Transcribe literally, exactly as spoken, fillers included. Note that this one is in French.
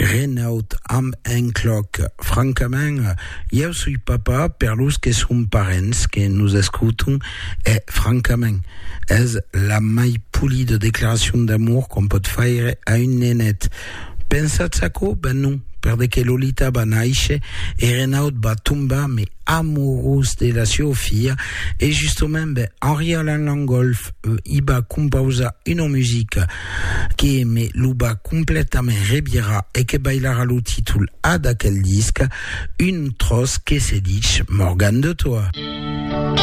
Renaud am encloc. Francament, io sui papa per los che son parents che nous escutan e francament és la mai pulida declaració d'amor qu'on pot faire a un nenet. Pensatz-aco? Ben non, per que Lolita va nàixer e Renaud va tombar mais amoureux de la seva filla e justament ben, Henri Alain Langolf euh, i va composar una música que me lo va completament revirar e que bailarà lo títol a d'aquel disc un tros que se dit Morgan de toi.